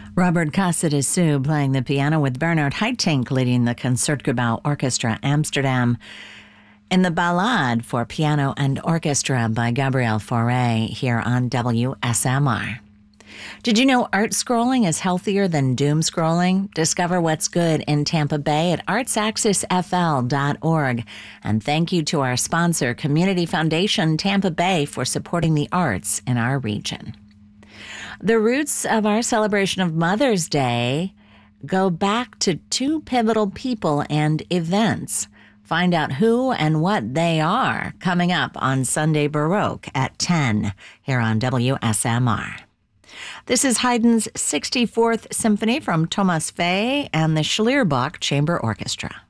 Robert Casadessu playing the piano with Bernard Haitink leading the Concertgebouw Orchestra Amsterdam in the Ballade for Piano and Orchestra by Gabriel Fauré here on WSMR. Did you know art scrolling is healthier than doom scrolling? Discover what's good in Tampa Bay at artsaccessfl.org. And thank you to our sponsor, Community Foundation Tampa Bay, for supporting the arts in our region. The roots of our celebration of Mother's Day go back to two pivotal people and events. Find out who and what they are coming up on Sunday Baroque at 10 here on WSMR. This is Haydn's 64th Symphony from Thomas Fay and the Schlierbach Chamber Orchestra.